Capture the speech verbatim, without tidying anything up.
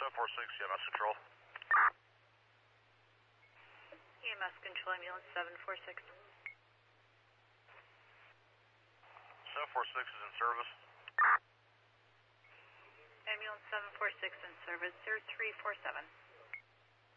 seven four six, E M S control. E M S control, ambulance seven four six. seven four six is in service. Ambulance seven four six in service, zero three four seven.